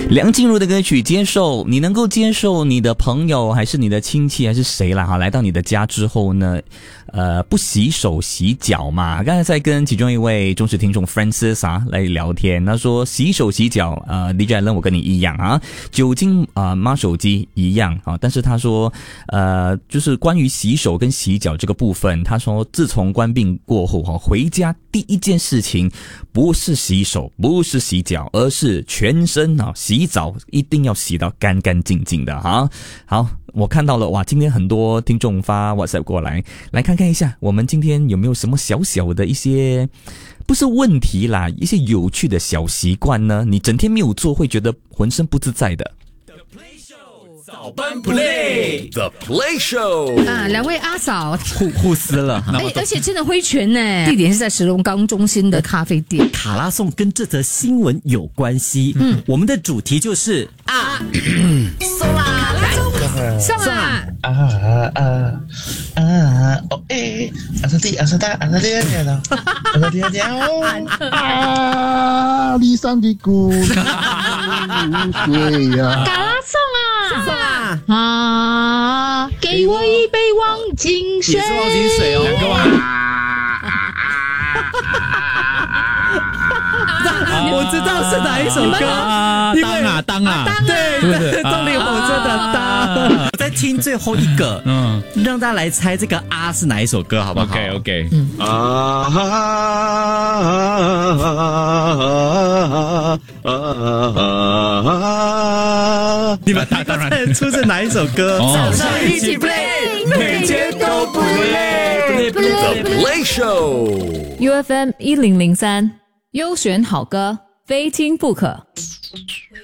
梁静茹的歌曲《接受》，你能够接受你的朋友还是你的亲戚还是谁啦哈，来到你的家之后呢，不洗手洗脚嘛？刚才在跟其中一位忠实听众 Francis 来聊天，他说洗手洗脚DJ Allen 我跟你一样啊，酒精抹手机一样啊，但是他说就是关于洗手跟洗脚这个部分，他说自从关病过后回家第一件事情不是洗手不是洗脚，而是全身洗澡一定要洗到干干净净的哈。好，我看到了哇，今天很多听众发 WhatsApp 过来看看一下，我们今天有没有什么小小的一些不是问题啦，一些有趣的小习惯呢？你整天没有做会觉得浑身不自在的。 早班 play The Play Show 啊，两位阿嫂互撕了， 而且真的挥拳呢，地点是在石龙岗中心的咖啡店。 卡拉颂跟这则新闻有关系，我们的主题就是送啦，来送啦！ 哦哎，阿萨蒂阿萨达阿萨蒂阿萨达阿萨蒂阿萨啊！离山的姑娘水呀， 卡拉颂啊！给我一杯忘情水， 也是忘情水哦， 两个忘。 我知道是哪一首歌， 当啊， 对， 是不是动力火车的当。我再听最后一个，让大家来猜这个啊是哪一首歌，好不好 ？OK， 你们当然猜得出是哪一首歌？ 早上一起 play， 每天都不累。The Play Show UFM 1003，优选好歌，非听不可。